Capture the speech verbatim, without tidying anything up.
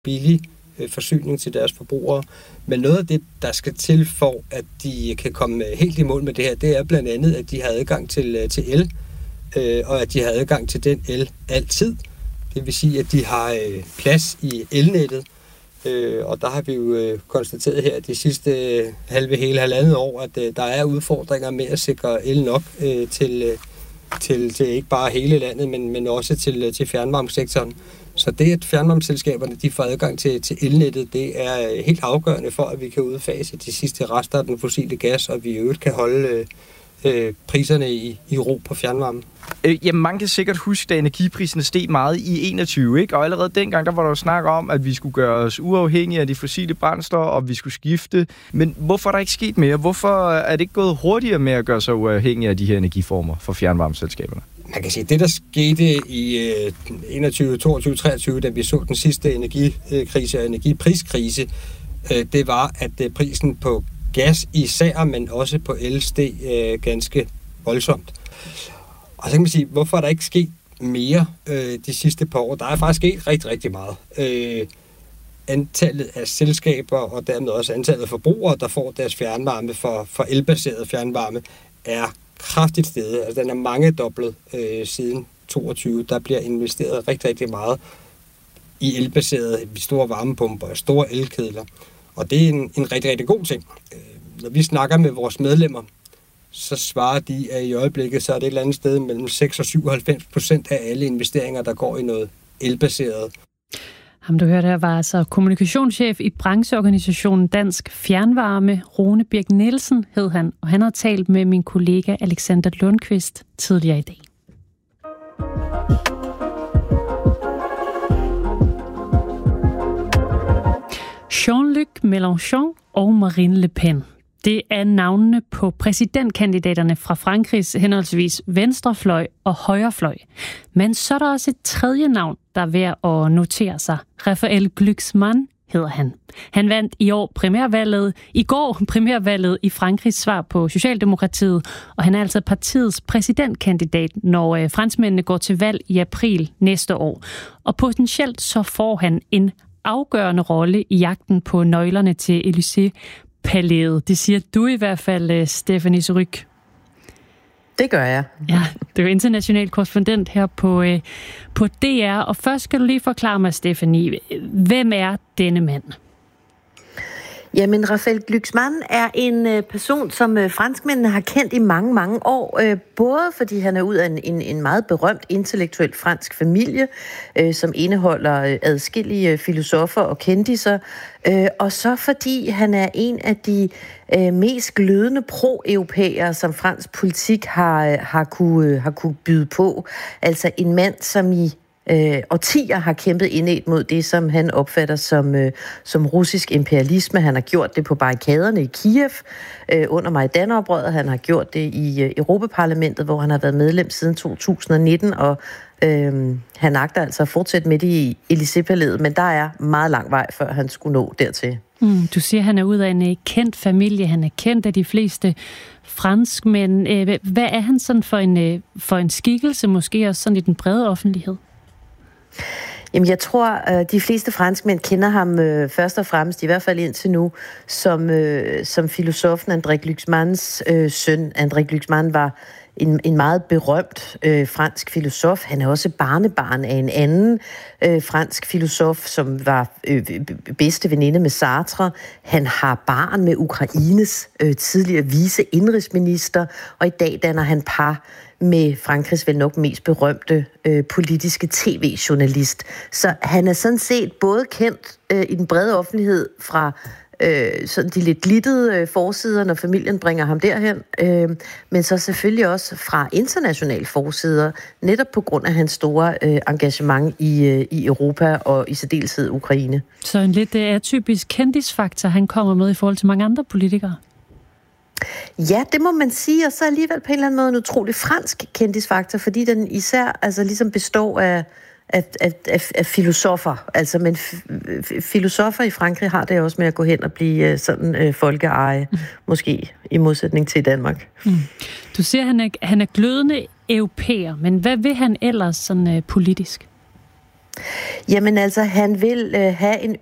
billig øh, forsyning til deres forbrugere. Men noget af det, der skal til for, at de kan komme helt i mål med det her, det er blandt andet, at de har adgang til, til el, øh, og at de har adgang til den el altid. Det vil sige, at de har øh, plads i elnettet. Øh, og der har vi jo øh, konstateret her de sidste øh, halve, hele halvandet år, at øh, der er udfordringer med at sikre el nok øh, til, øh, til, til ikke bare hele landet, men, men også til, øh, til fjernvarmesektoren. Så det, at fjernvarmeselskaberne de får adgang til, til elnettet, det er øh, helt afgørende for, at vi kan udfase de sidste rester af den fossile gas, og vi i øvrigt kan holde øh, øh, priserne i, i ro på fjernvarme. Øh, jamen, man kan sikkert huske, at energipriserne steg meget i enogtyve, ikke? Og allerede dengang, der var der jo snak om, at vi skulle gøre os uafhængige af de fossile brændstoffer, og vi skulle skifte. Men hvorfor er der ikke sket mere? Hvorfor er det ikke gået hurtigere med at gøre sig uafhængige af de her energiformer for fjernvarmeselskaberne? Man kan sige, at det, der skete i enogtyve, toogtyve, treogtyve, da vi så den sidste energikrise og energipriskrise, det var, at prisen på gas især, men også på el steg ganske voldsomt. Og så kan man sige, hvorfor er der ikke sket mere øh, de sidste par år? Der er faktisk sket rigtig, rigtig meget. Øh, antallet af selskaber og dermed også antallet af forbrugere, der får deres fjernvarme for, for elbaseret fjernvarme, er kraftigt steget. Altså den er mangedoblet øh, siden toogtyve. Der bliver investeret rigtig, rigtig meget i elbaserede store varmepumper og store elkedler. Og det er en, en rigtig, rigtig god ting. Øh, når vi snakker med vores medlemmer, så svarer de, at i øjeblikket, så er det et eller andet sted mellem seks og syvoghalvfems procent af alle investeringer, der går i noget elbaseret. Ham, du hørte her, var altså kommunikationschef i brancheorganisationen Dansk Fjernvarme. Rune Birk Nielsen hed han, og han har talt med min kollega Alexander Lundqvist tidligere i dag. Jean-Luc Mélenchon og Marine Le Pen. Det er navnene på præsidentkandidaterne fra Frankrigs henholdsvis venstrefløj og højrefløj. Men så er der også et tredje navn, der er værd at notere sig. Raphael Glucksmann hedder han. Han vandt i år primærvalget, i går primærvalget i Frankrigs svar på Socialdemokratiet, og han er altså partiets præsidentkandidat, når franskmændene går til valg i april næste år. Og potentielt så får han en afgørende rolle i jagten på nøglerne til Élysée-palæet. Det siger du i hvert fald, Stephanie Surrugue. Det gør jeg. Ja, du er international korrespondent her på, øh, på D R, og først skal du lige forklare mig, Stephanie, hvem er denne mand? Jamen, Raphael Glucksmann er en øh, person, som øh, franskmændene har kendt i mange, mange år. Øh, både fordi han er ud af en, en, en meget berømt intellektuel fransk familie, øh, som indeholder øh, adskillige filosofer og kendiser. Øh, og så fordi han er en af de øh, mest glødende pro-europæere, som fransk politik har, øh, har, kunne, øh, har kunne byde på. Altså en mand, som i Øh, årtier har kæmpet indædt mod det, som han opfatter som, øh, som russisk imperialisme. Han har gjort det på barrikaderne i Kiev øh, under Majdan-oprøret. Han har gjort det i øh, Europaparlamentet, hvor han har været medlem siden to tusind og nitten, og øh, han agter altså at fortsætte med det i Élysée-palæet, men der er meget lang vej, før han skulle nå dertil. Mm, du siger, at han er ud af en kendt familie. Han er kendt af de fleste franskmænd. Hvad er han sådan for en, for en skikkelse, måske også sådan i den brede offentlighed? Jamen, jeg tror, at de fleste franskmænd kender ham øh, først og fremmest, i hvert fald indtil nu, som, øh, som filosofen André Glucksmanns øh, søn. André Glucksmann var en, en meget berømt øh, fransk filosof. Han er også barnebarn af en anden øh, fransk filosof, som var øh, bedste veninde med Sartre. Han har barn med Ukraines øh, tidligere vice indrigsminister, og i dag danner han par med Frankrigs vel nok mest berømte øh, politiske tv-journalist. Så han er sådan set både kendt øh, i den brede offentlighed fra øh, sådan de lidt glittede øh, forsider, når familien bringer ham derhen, øh, men så selvfølgelig også fra internationale forsider, netop på grund af hans store øh, engagement i, øh, i Europa og i særdeleshed Ukraine. Så en lidt øh, atypisk kendisfaktor, han kommer med i forhold til mange andre politikere? Ja, det må man sige, og så alligevel på en eller anden måde en utrolig fransk kendisfaktor, fordi den især altså ligesom består af, af, af, af, af filosofer. Altså, men f- filosofer i Frankrig har det også med at gå hen og blive sådan øh, folkeeje, mm. måske i modsætning til Danmark. Mm. Du siger, at han er, han er glødende europæer, men hvad vil han ellers sådan øh, politisk? Jamen altså, han vil øh, have en